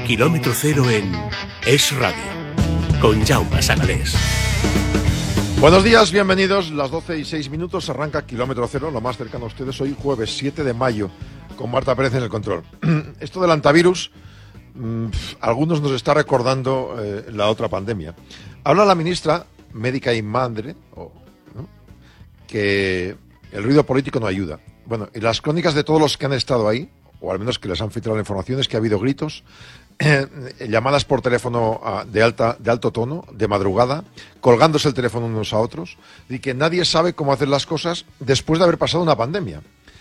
Kilómetro Cero en Es Radio, con Jaume Sagalés. Buenos días, bienvenidos. Las 12:06 arranca Kilómetro Cero, lo más cercano a ustedes, hoy jueves 7 de mayo, con Marta Pérez en el control. Esto del antivirus, algunos nos está recordando la otra pandemia. Habla la ministra, médica y madre, ¿no?, que el ruido político no ayuda. Bueno, y las crónicas de todos los que han estado ahí, o al menos que les han filtrado la información, es que ha habido gritos, llamadas por teléfono de alto tono, de madrugada, colgándose el teléfono unos a otros, y que nadie sabe cómo hacer las cosas después de haber pasado una pandemia.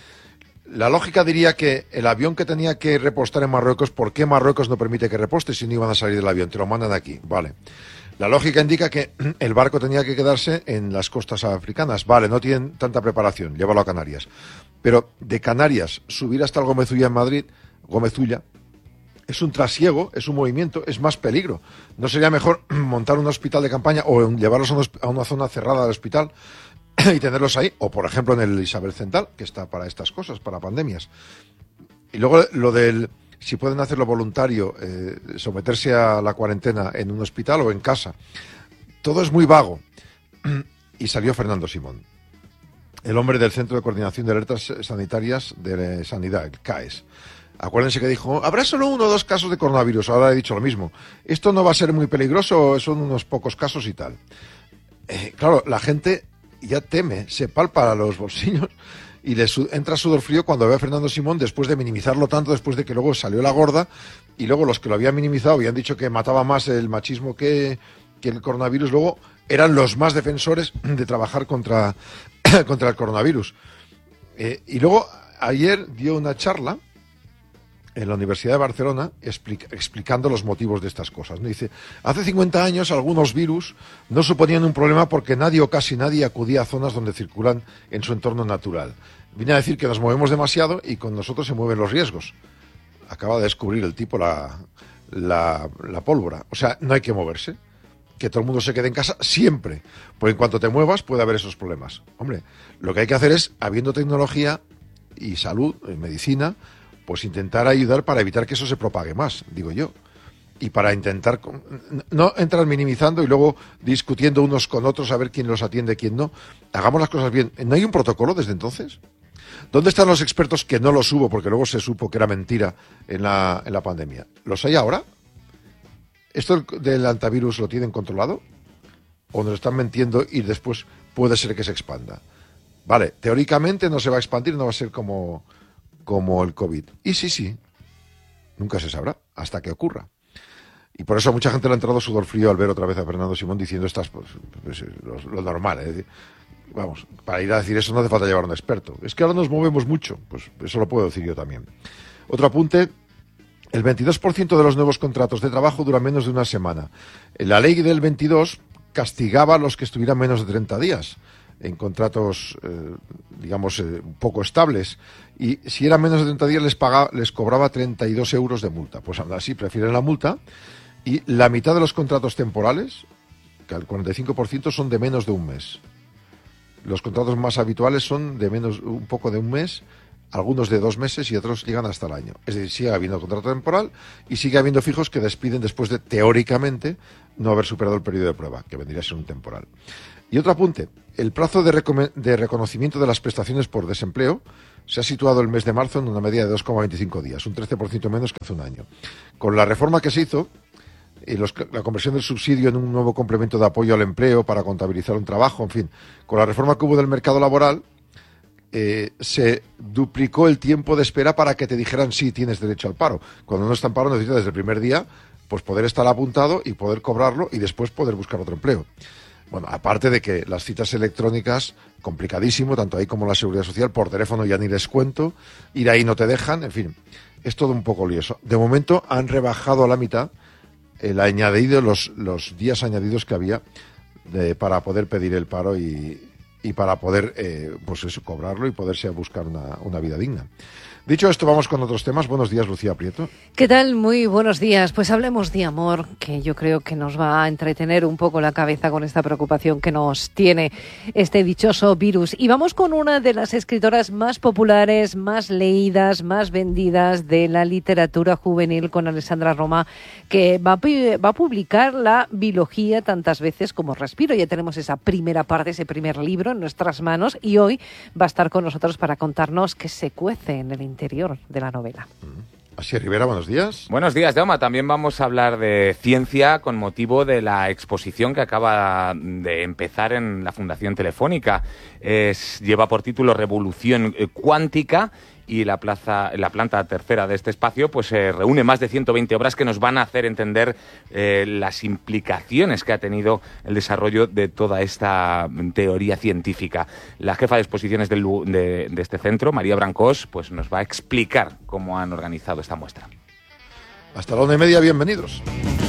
La lógica diría que el avión que tenía que repostar en Marruecos, ¿por qué Marruecos no permite que reposte si no iban a salir del avión? Te lo mandan aquí, vale. La lógica indica que el barco tenía que quedarse en las costas africanas, vale, no tienen tanta preparación, llévalo a Canarias. Pero de Canarias subir hasta el Gomezulla en Madrid, Gomezulla, es un trasiego, es un movimiento, es más peligro. ¿No sería mejor montar un hospital de campaña o llevarlos a una zona cerrada del hospital y tenerlos ahí? O, por ejemplo, en el Isabel Central, que está para estas cosas, para pandemias. Y luego lo del, si pueden hacerlo voluntario, someterse a la cuarentena en un hospital o en casa. Todo es muy vago. Y salió Fernando Simón, el hombre del Centro de Coordinación de Alertas Sanitarias de Sanidad, el CAES. Acuérdense que dijo, habrá solo 1 o 2 casos de coronavirus. Ahora he dicho lo mismo. Esto no va a ser muy peligroso, son unos pocos casos y tal. Claro, la gente ya teme, se palpa los bolsillos y les entra sudor frío cuando ve a Fernando Simón, después de minimizarlo tanto, después de que luego salió la gorda, y luego los que lo habían minimizado habían dicho que mataba más el machismo que el coronavirus, luego eran los más defensores de trabajar contra el coronavirus. Y luego ayer dio una charla en la Universidad de Barcelona explicando los motivos de estas cosas, ¿no? Dice, hace 50 años algunos virus no suponían un problema porque nadie o casi nadie acudía a zonas donde circulan en su entorno natural. Viene a decir que nos movemos demasiado y con nosotros se mueven los riesgos. Acaba de descubrir el tipo la pólvora. O sea, no hay que moverse. Que todo el mundo se quede en casa siempre. Porque en cuanto te muevas puede haber esos problemas. Hombre, lo que hay que hacer es, habiendo tecnología y salud, medicina, pues intentar ayudar para evitar que eso se propague más, digo yo. Y para intentar no entrar minimizando y luego discutiendo unos con otros a ver quién los atiende y quién no. Hagamos las cosas bien. ¿No hay un protocolo desde entonces? ¿Dónde están los expertos que no los hubo porque luego se supo que era mentira en la pandemia? ¿Los hay ahora? ¿Esto del antivirus lo tienen controlado? ¿O nos están mintiendo y después puede ser que se expanda? Vale, teóricamente no se va a expandir, no va a ser como el COVID. Y sí, nunca se sabrá hasta que ocurra. Y por eso a mucha gente le ha entrado sudor frío al ver otra vez a Fernando Simón diciendo estas, pues lo normal. Vamos, para ir a decir eso no hace falta llevar a un experto. Es que ahora nos movemos mucho, pues eso lo puedo decir yo también. Otro apunte, el 22% de los nuevos contratos de trabajo duran menos de una semana. La ley del 22 castigaba a los que estuvieran menos de 30 días en contratos, un poco estables, y si eran menos de 30 días les cobraba 32 euros de multa. Pues aún así prefieren la multa, y la mitad de los contratos temporales, que el 45%, son de menos de un mes. Los contratos más habituales son de un poco de un mes, algunos de 2 meses y otros llegan hasta el año. Es decir, sigue habiendo contrato temporal y sigue habiendo fijos que despiden después de, teóricamente, no haber superado el periodo de prueba, que vendría a ser un temporal. Y otro apunte, el plazo de reconocimiento de las prestaciones por desempleo se ha situado el mes de marzo en una media de 2,25 días, un 13% menos que hace un año. Con la reforma que se hizo, la conversión del subsidio en un nuevo complemento de apoyo al empleo para contabilizar un trabajo, en fin, con la reforma que hubo del mercado laboral, se duplicó el tiempo de espera para que te dijeran sí, tienes derecho al paro. Cuando no está en paro necesitas desde el primer día pues poder estar apuntado y poder cobrarlo y después poder buscar otro empleo. Bueno, aparte de que las citas electrónicas, complicadísimo, tanto ahí como la Seguridad Social, por teléfono ya ni les cuento, ir ahí no te dejan, en fin, es todo un poco lioso. De momento han rebajado a la mitad el añadido, los días añadidos que había para poder pedir el paro y para poder cobrarlo y poderse buscar una vida digna. Dicho esto, vamos con otros temas. Buenos días, Lucía Prieto. ¿Qué tal? Muy buenos días. Pues hablemos de amor, que yo creo que nos va a entretener un poco la cabeza con esta preocupación que nos tiene este dichoso virus. Y vamos con una de las escritoras más populares, más leídas, más vendidas de la literatura juvenil, con Alessandra Roma, que va a publicar la biología tantas veces como respiro. Ya tenemos esa primera parte, ese primer libro en nuestras manos, y hoy va a estar con nosotros para contarnos qué se cuece en el interior de la novela. Asier Rivera, buenos días. Buenos días, Jaume. También vamos a hablar de ciencia con motivo de la exposición que acaba de empezar en la Fundación Telefónica. Lleva por título Revolución Cuántica, y la planta tercera de este espacio pues reúne más de 120 obras que nos van a hacer entender las implicaciones que ha tenido el desarrollo de toda esta teoría científica. La jefa de exposiciones de este centro, María Brancós, pues nos va a explicar cómo han organizado esta muestra. Hasta la 1:30, bienvenidos.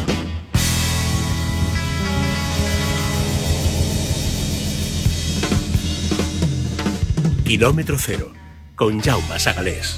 Kilómetro cero, con Jaume Sagalés.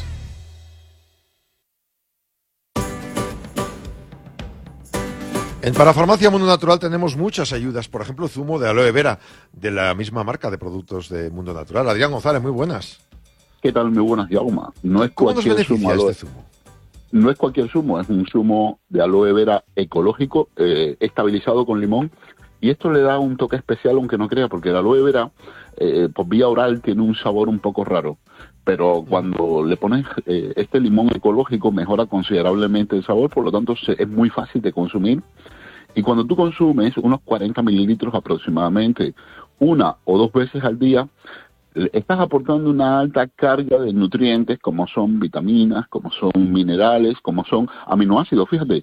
En Parafarmacia Mundo Natural tenemos muchas ayudas. Por ejemplo, zumo de aloe vera, de la misma marca de productos de Mundo Natural. Adrián González, muy buenas. ¿Qué tal? Muy buenas, Jaume. No es ¿Cómo nos cualquier beneficia zumo, este zumo? No es cualquier zumo, es un zumo de aloe vera ecológico, estabilizado con limón. Y esto le da un toque especial, aunque no crea, porque el aloe vera, por vía oral, tiene un sabor un poco raro. Pero cuando le pones este limón ecológico, mejora considerablemente el sabor, por lo tanto es muy fácil de consumir. Y cuando tú consumes unos 40 mililitros aproximadamente, 1 o 2 veces al día, estás aportando una alta carga de nutrientes, como son vitaminas, como son minerales, como son aminoácidos. Fíjate,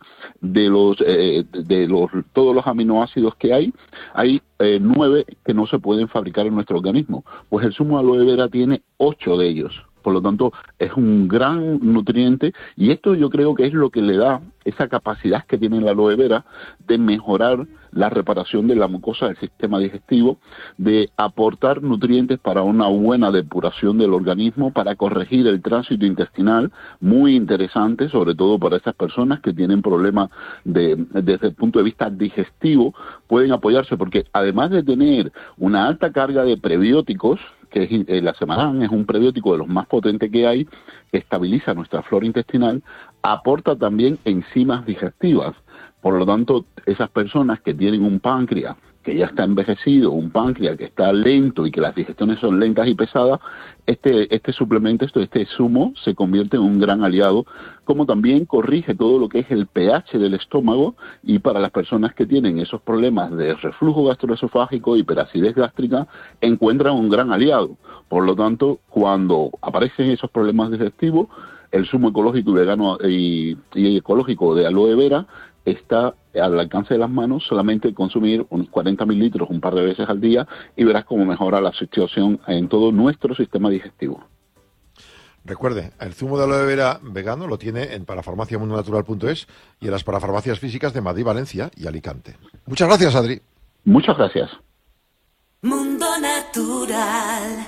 todos los aminoácidos que hay 9 que no se pueden fabricar en nuestro organismo. Pues el zumo de aloe vera tiene 8 de ellos. Por lo tanto, es un gran nutriente, y esto yo creo que es lo que le da esa capacidad que tiene la aloe vera de mejorar la reparación de la mucosa del sistema digestivo, de aportar nutrientes para una buena depuración del organismo, para corregir el tránsito intestinal, muy interesante, sobre todo para esas personas que tienen problemas desde el punto de vista digestivo, pueden apoyarse, porque además de tener una alta carga de prebióticos, que es la Semarán, es un prebiótico de los más potentes que hay, que estabiliza nuestra flora intestinal, aporta también enzimas digestivas. Por lo tanto, esas personas que tienen un páncreas que ya está envejecido, un páncreas que está lento y que las digestiones son lentas y pesadas, este suplemento, este zumo, se convierte en un gran aliado, como también corrige todo lo que es el pH del estómago, y para las personas que tienen esos problemas de reflujo gastroesofágico, hiperacidez gástrica, encuentran un gran aliado. Por lo tanto, cuando aparecen esos problemas digestivos, el zumo ecológico y vegano y ecológico de aloe vera está al alcance de las manos. Solamente consumir unos 40 mililitros un par de veces al día y verás cómo mejora la situación en todo nuestro sistema digestivo. Recuerde, el zumo de aloe vera vegano lo tiene en parafarmaciamundonatural.es y en las parafarmacias físicas de Madrid, Valencia y Alicante. Muchas gracias, Adri. Muchas gracias. Mundo Natural.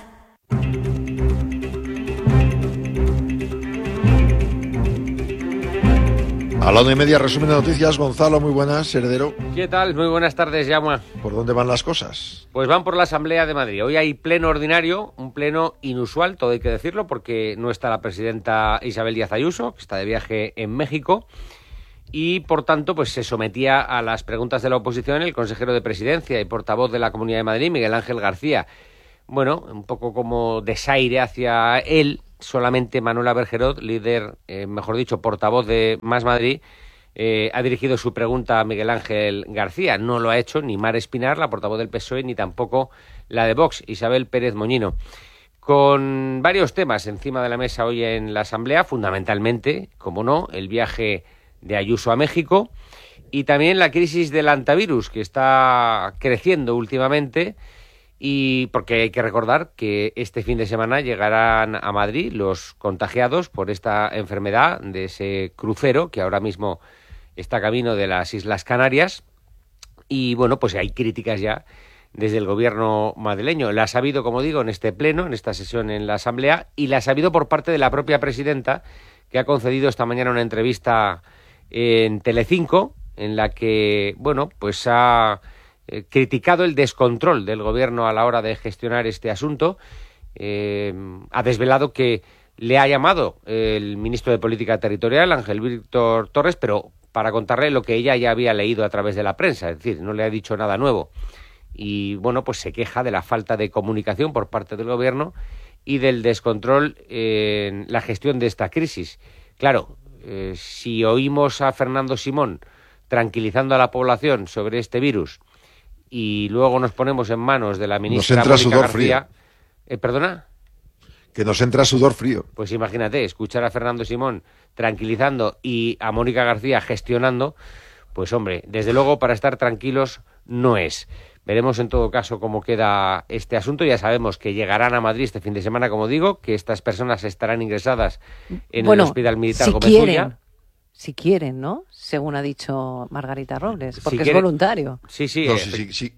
A la 1:30, resumen de noticias. Gonzalo, muy buenas, heredero. ¿Qué tal? Muy buenas tardes, Jaume. ¿Por dónde van las cosas? Pues van por la Asamblea de Madrid. Hoy hay pleno ordinario, un pleno inusual, todo hay que decirlo, porque no está la presidenta Isabel Díaz Ayuso, que está de viaje en México, y por tanto pues se sometía a las preguntas de la oposición el consejero de Presidencia y portavoz de la Comunidad de Madrid, Miguel Ángel García. Bueno, un poco como desaire hacia él. Solamente Manuela Bergerot, líder, mejor dicho, portavoz de Más Madrid, ha dirigido su pregunta a Miguel Ángel García. No lo ha hecho ni Mar Espinar, la portavoz del PSOE, ni tampoco la de Vox, Isabel Pérez Moñino. Con varios temas encima de la mesa hoy en la Asamblea, fundamentalmente, como no, el viaje de Ayuso a México y también la crisis del antivirus, que está creciendo últimamente. Y porque hay que recordar que este fin de semana llegarán a Madrid los contagiados por esta enfermedad de ese crucero que ahora mismo está camino de las Islas Canarias. Y bueno, pues hay críticas ya desde el gobierno madrileño. La ha sabido, como digo, en este pleno, en esta sesión en la Asamblea, y la ha sabido por parte de la propia presidenta, que ha concedido esta mañana una entrevista en Telecinco, en la que, bueno, pues ha criticado el descontrol del gobierno a la hora de gestionar este asunto. Ha desvelado que le ha llamado el ministro de Política Territorial, Ángel Víctor Torres, pero para contarle lo que ella ya había leído a través de la prensa, es decir, no le ha dicho nada nuevo. Y, bueno, pues se queja de la falta de comunicación por parte del gobierno y del descontrol en la gestión de esta crisis. Claro, si oímos a Fernando Simón tranquilizando a la población sobre este virus y luego nos ponemos en manos de la ministra Mónica García... ¿Perdona? Que nos entra sudor frío. Pues imagínate, escuchar a Fernando Simón tranquilizando y a Mónica García gestionando, pues hombre, desde luego para estar tranquilos no es. Veremos en todo caso cómo queda este asunto. Ya sabemos que llegarán a Madrid este fin de semana, como digo, que estas personas estarán ingresadas en el Hospital Militar Gómez Ulla. Si quieren, ¿no? Según ha dicho Margarita Robles, porque si es voluntario. Sí, sí. No,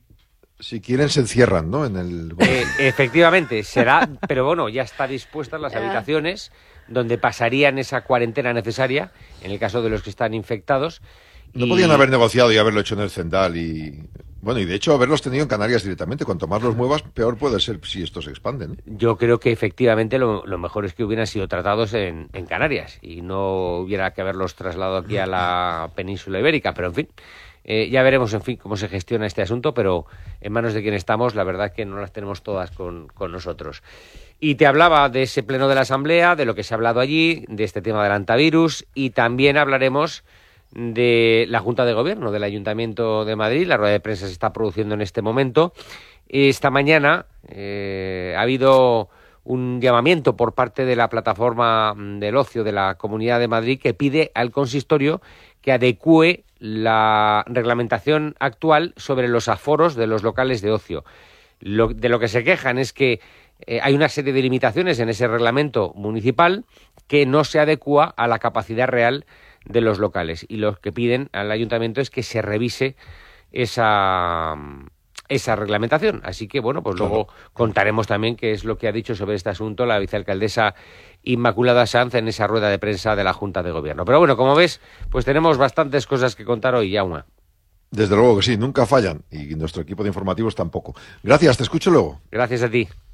si quieren se encierran, ¿no? En el... Efectivamente, será, pero bueno, ya está dispuestas las habitaciones donde pasarían esa cuarentena necesaria, en el caso de los que están infectados. No podían haber negociado y haberlo hecho en el Zendal y... Bueno, y de hecho haberlos tenido en Canarias directamente. Cuanto más los muevas, peor puede ser si esto se expande, ¿no? Yo creo que efectivamente lo mejor es que hubieran sido tratados en Canarias y no hubiera que haberlos trasladado aquí a la península ibérica, pero en fin... ya veremos, en fin, cómo se gestiona este asunto, pero en manos de quien estamos, la verdad que no las tenemos todas con nosotros. Y te hablaba de ese pleno de la Asamblea, de lo que se ha hablado allí, de este tema del antivirus, y también hablaremos de la Junta de Gobierno del Ayuntamiento de Madrid. La rueda de prensa se está produciendo en este momento. Esta mañana ha habido un llamamiento por parte de la plataforma del ocio de la Comunidad de Madrid que pide al consistorio que adecúe la reglamentación actual sobre los aforos de los locales de ocio. De lo que se quejan es que hay una serie de limitaciones en ese reglamento municipal que no se adecúa a la capacidad real de los locales, y lo que piden al ayuntamiento es que se revise esa reglamentación. Así que, bueno, pues luego contaremos también qué es lo que ha dicho sobre este asunto la vicealcaldesa Inmaculada Sanz en esa rueda de prensa de la Junta de Gobierno. Pero bueno, como ves, pues tenemos bastantes cosas que contar hoy, Jaume. Desde luego que sí, nunca fallan, y nuestro equipo de informativos tampoco. Gracias, te escucho luego. Gracias a ti.